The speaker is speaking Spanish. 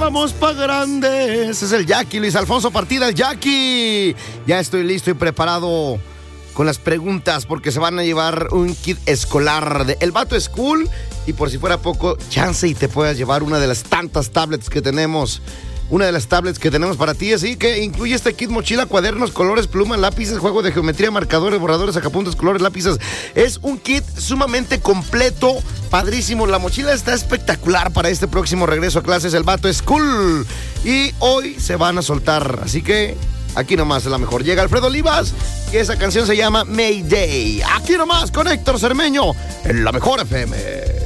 vamos pa' grandes. Es el Jackie, Luis Alfonso Partida, el Jackie. Ya estoy listo y preparado con las preguntas porque se van a llevar un kit escolar de El Vato School. Y por si fuera poco, chance y te puedas llevar una de las tantas tablets que tenemos. Una de las tablets que tenemos para ti, así que incluye este kit: mochila, cuadernos, colores, plumas, lápices, juego de geometría, marcadores, borradores, sacapuntas, colores, lápices. Es un kit sumamente completo, padrísimo. La mochila está espectacular para este próximo regreso a clases El Vato School. Y hoy se van a soltar, así que aquí nomás es la mejor. Llega Alfredo Olivas, que esa canción se llama Mayday. Aquí nomás con Héctor Cermeño en la mejor FM.